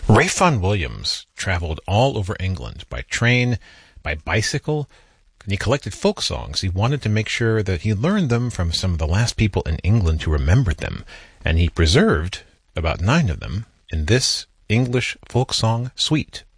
Ralph Vaughan Williams traveled all over England by train, by bicycle, and he collected folk songs. He wanted to make sure that he learned them from some of the last people in England who remembered them, and he preserved about 9 of them in this English folk song suite.